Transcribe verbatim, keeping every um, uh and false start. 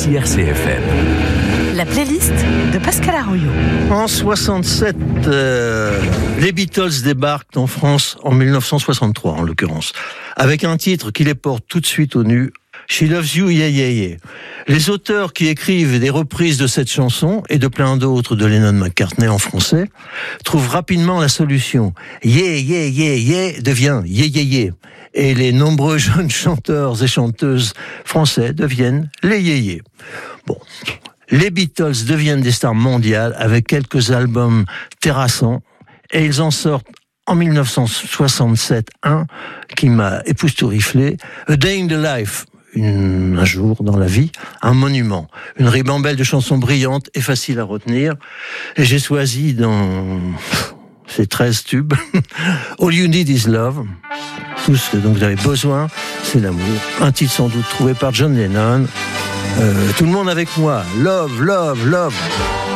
ici R C F M. La playlist de Pascal Arroyo. En soixante-sept, euh, les Beatles débarquent en France, en mille neuf cent soixante-trois en l'occurrence, avec un titre qui les porte tout de suite au nu, She Loves You, Yeah Yeah Yeah. Les auteurs qui écrivent des reprises de cette chanson, et de plein d'autres de Lennon-McCartney en français, trouvent rapidement la solution. Yeah Yeah Yeah Yeah devient Yeah Yeah Yeah. Et les nombreux jeunes chanteurs et chanteuses français deviennent les yéyés. Bon, les Beatles deviennent des stars mondiales avec quelques albums terrassants, et ils en sortent en mille neuf cent soixante-sept un qui m'a époustouflé, A Day in the Life, une, un jour dans la vie, un monument, une ribambelle de chansons brillantes et faciles à retenir, et j'ai choisi dans ces treize tubes All You Need Is Love. Tout ce dont vous avez besoin, c'est l'amour. Un titre sans doute trouvé par John Lennon. Euh, tout le monde avec moi. Love, love, love.